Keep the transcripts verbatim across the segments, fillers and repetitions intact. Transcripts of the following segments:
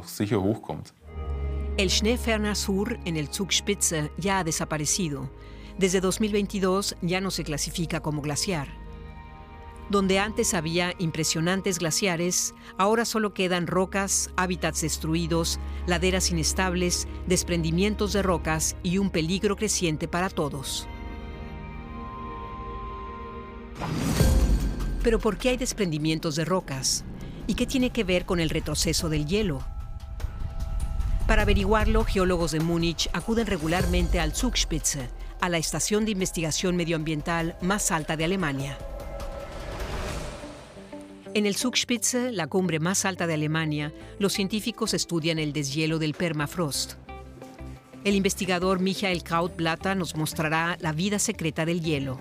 noch sicher hochkommt. El Schneeferner Sur en el Zugspitze ya ha desaparecido. Desde dos mil veintidós ya no se clasifica como glaciar. Donde antes había impresionantes glaciares, ahora solo quedan rocas, hábitats destruidos, laderas inestables, desprendimientos de rocas y un peligro creciente para todos. ¿Pero por qué hay desprendimientos de rocas? ¿Y qué tiene que ver con el retroceso del hielo? Para averiguarlo, geólogos de Múnich acuden regularmente al Zugspitze, a la estación de investigación medioambiental más alta de Alemania. En el Zugspitze, la cumbre más alta de Alemania, los científicos estudian el deshielo del permafrost. El investigador Michael Krautblatter nos mostrará la vida secreta del hielo.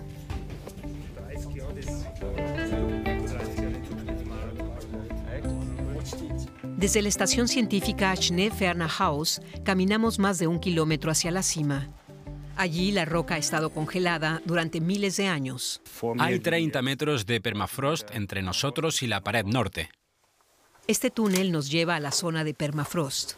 Desde la estación científica Schneeferner Haus caminamos más de un kilómetro hacia la cima. Allí la roca ha estado congelada durante miles de años. Hay treinta metros de permafrost entre nosotros y la pared norte. Este túnel nos lleva a la zona de permafrost.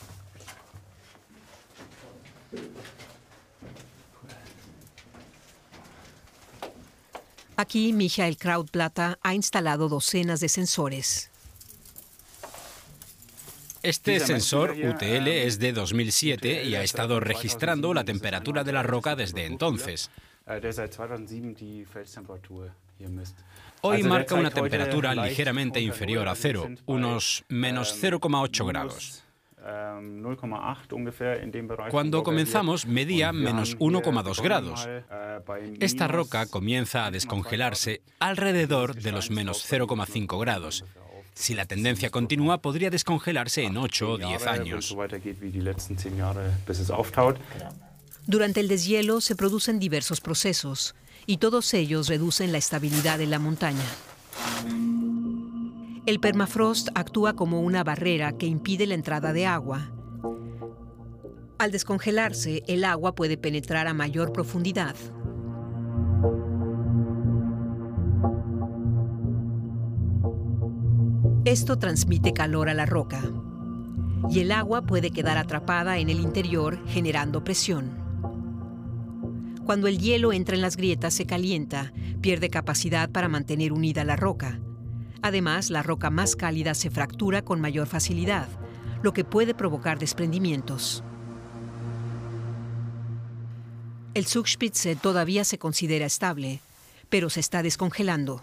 Aquí Michael Krautblatter ha instalado docenas de sensores. Este sensor U T L es de dos mil siete y ha estado registrando la temperatura de la roca desde entonces. Hoy marca una temperatura ligeramente inferior a cero, unos menos cero coma ocho grados. Cuando comenzamos medía menos uno coma dos grados. Esta roca comienza a descongelarse alrededor de los menos cero coma cinco grados. Si la tendencia continúa, podría descongelarse en ocho o diez años. Durante el deshielo se producen diversos procesos, y todos ellos reducen la estabilidad de la montaña. El permafrost actúa como una barrera que impide la entrada de agua. Al descongelarse, el agua puede penetrar a mayor profundidad. Esto transmite calor a la roca, y el agua puede quedar atrapada en el interior generando presión. Cuando el hielo entra en las grietas se calienta, pierde capacidad para mantener unida la roca. Además, la roca más cálida se fractura con mayor facilidad, lo que puede provocar desprendimientos. El Zugspitze todavía se considera estable, pero se está descongelando.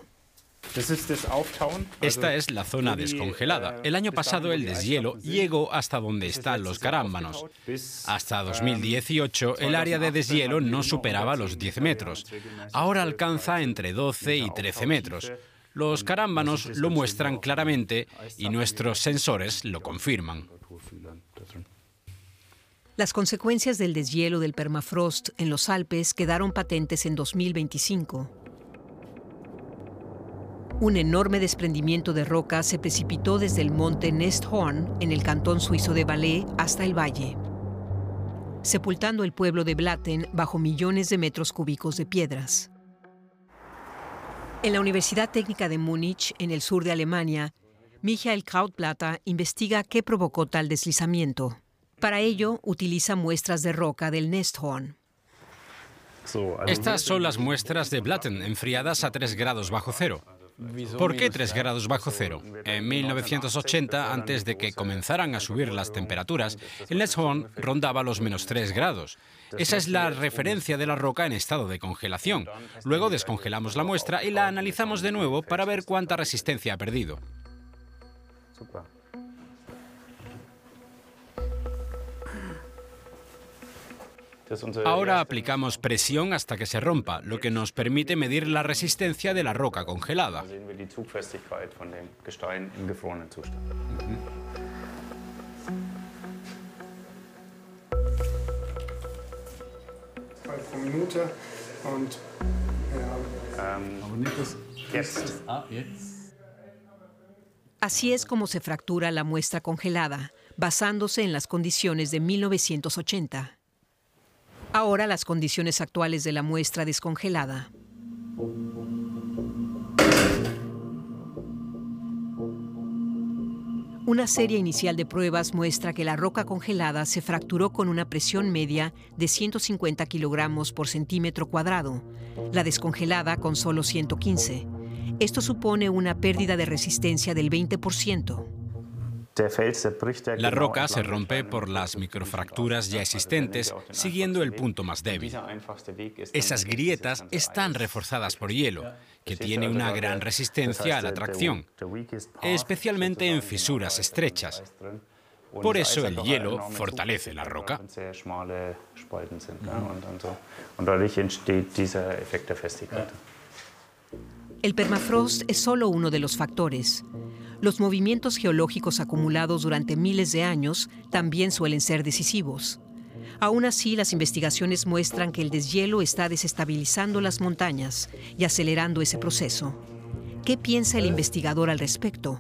Esta es la zona descongelada. El año pasado el deshielo llegó hasta donde están los carámbanos. Hasta dos mil dieciocho el área de deshielo no superaba los diez metros. Ahora alcanza entre doce y trece metros. Los carámbanos lo muestran claramente y nuestros sensores lo confirman. Las consecuencias del deshielo del permafrost en los Alpes quedaron patentes en dos mil veinticinco. Un enorme desprendimiento de roca se precipitó desde el monte Nesthorn, en el cantón suizo de Valais, hasta el valle, sepultando el pueblo de Blatten bajo millones de metros cúbicos de piedras. En la Universidad Técnica de Múnich, en el sur de Alemania, Michael Krautblatter investiga qué provocó tal deslizamiento. Para ello, utiliza muestras de roca del Nesthorn. Estas son las muestras de Blatten, enfriadas a tres grados bajo cero. ¿Por qué tres grados bajo cero? En mil novecientos ochenta, antes de que comenzaran a subir las temperaturas, el Nesthorn rondaba los menos tres grados. Esa es la referencia de la roca en estado de congelación. Luego descongelamos la muestra y la analizamos de nuevo para ver cuánta resistencia ha perdido. Ahora aplicamos presión hasta que se rompa, lo que nos permite medir la resistencia de la roca congelada. Así es como se fractura la muestra congelada, basándose en las condiciones de mil novecientos ochenta. Ahora las condiciones actuales de la muestra descongelada. Una serie inicial de pruebas muestra que la roca congelada se fracturó con una presión media de ciento cincuenta kilogramos por centímetro cuadrado, la descongelada con solo ciento quince. Esto supone una pérdida de resistencia del veinte por ciento. La roca se rompe por las microfracturas ya existentes, siguiendo el punto más débil. Esas grietas están reforzadas por hielo, que tiene una gran resistencia a la tracción, especialmente en fisuras estrechas. Por eso el hielo fortalece la roca. El permafrost es solo uno de los factores. Los movimientos geológicos acumulados durante miles de años también suelen ser decisivos. Aún así, las investigaciones muestran que el deshielo está desestabilizando las montañas y acelerando ese proceso. ¿Qué piensa el investigador al respecto?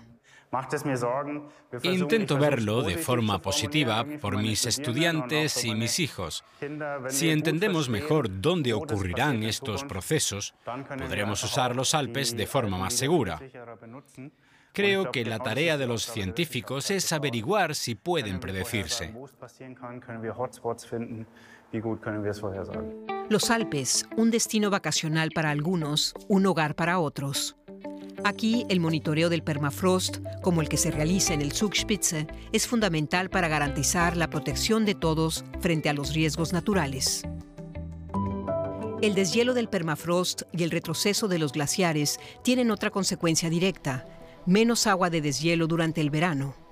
Intento verlo de forma positiva por mis estudiantes y mis hijos. Si entendemos mejor dónde ocurrirán estos procesos, podremos usar los Alpes de forma más segura. Creo que la tarea de los científicos es averiguar si pueden predecirse. Los Alpes, un destino vacacional para algunos, un hogar para otros. Aquí, el monitoreo del permafrost, como el que se realiza en el Zugspitze, es fundamental para garantizar la protección de todos frente a los riesgos naturales. El deshielo del permafrost y el retroceso de los glaciares tienen otra consecuencia directa: menos agua de deshielo durante el verano.